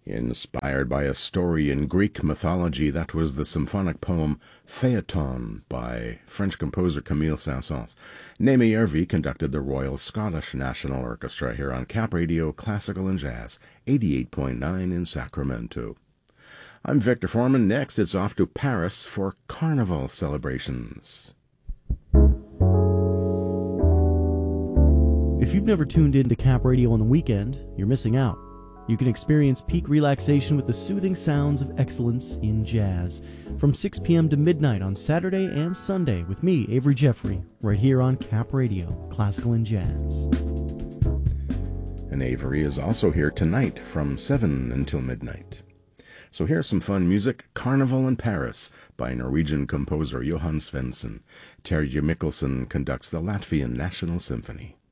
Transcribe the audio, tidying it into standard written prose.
Inspired by a story in Greek mythology, that was the symphonic poem Phaeton by French composer Camille Saint-Saëns. Naomi Irvie conducted the Royal Scottish National Orchestra here on Cap Radio Classical and Jazz, 88.9 in Sacramento. I'm Victor Foreman. Next, it's off to Paris for Carnival celebrations. If you've never tuned in to Cap Radio on the weekend, you're missing out. You can experience peak relaxation with the soothing sounds of excellence in jazz from 6 p.m. to midnight on Saturday and Sunday with me, Avery Jeffrey, right here on Cap Radio, Classical and Jazz. And Avery is also here tonight from 7 until midnight. So here's some fun music, Carnival in Paris by Norwegian composer Johan Svendsen. Terje Mikkelsen conducts the Latvian National Symphony.